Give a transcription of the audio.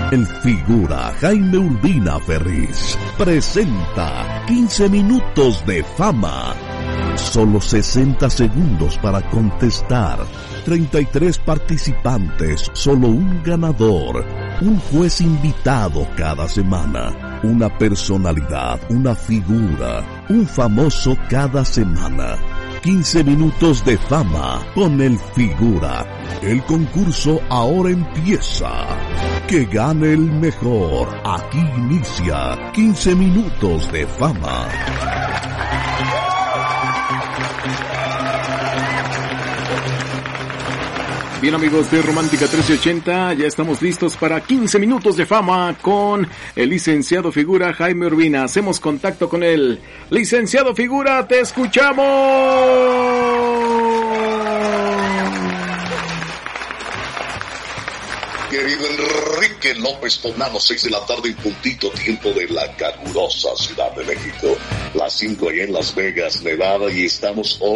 El figura Jaime Urbina Ferriz presenta 15 minutos de fama. Solo 60 segundos para contestar. 33 participantes, solo un ganador. Un juez invitado cada semana. Una personalidad, una figura, un famoso cada semana. 15 minutos de fama con el figura. El concurso ahora empieza. Que gane el mejor. Aquí inicia 15 minutos de fama. Bien, amigos de Romántica 1380, ya estamos listos para 15 minutos de fama con el licenciado figura Jaime Urbina. Hacemos contacto con él. Licenciado figura, te escuchamos. Querido Enrique López Poblano, 6 de la tarde en puntito, tiempo de la calurosa Ciudad de México. Las 5 allá en Las Vegas, Nevada, y estamos hoy